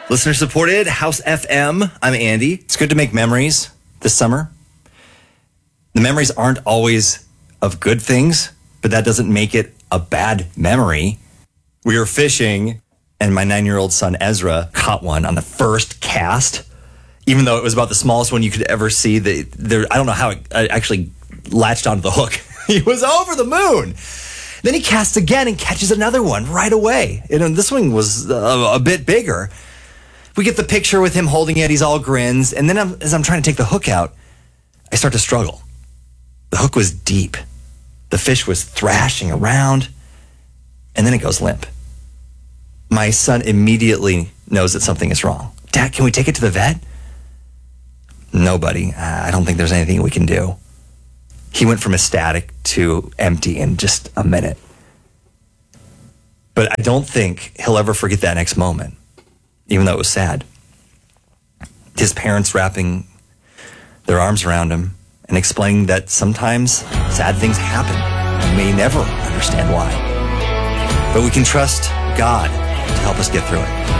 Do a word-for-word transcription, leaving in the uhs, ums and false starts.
Listener supported, House F M. I'm Andy. It's good to make memories this summer. The memories aren't always of good things, but that doesn't make it a bad memory. We were fishing, and my nine-year-old son Ezra caught one on the first cast, even though it was about the smallest one you could ever see. The, there, I don't know how it actually latched onto the hook. He was over the moon. Then he casts again and catches another one right away. And this one was a, a bit bigger. We get the picture with him holding it. He's all grins. And then I'm, as I'm trying to take the hook out, I start to struggle. The hook was deep. The fish was thrashing around. And then it goes limp. My son immediately knows that something is wrong. Dad, can we take it to the vet? No, buddy. I don't think there's anything we can do. He went from ecstatic to empty in just a minute. But I don't think he'll ever forget that next moment, even though it was sad. His parents wrapping their arms around him and explaining that sometimes sad things happen. We may never understand why. But we can trust God to help us get through it.